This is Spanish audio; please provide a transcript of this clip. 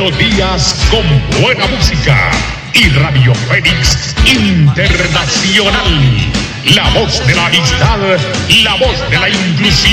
melodías con buena música y Radio Fénix Internacional. La voz de la amistad, la voz de la inclusión.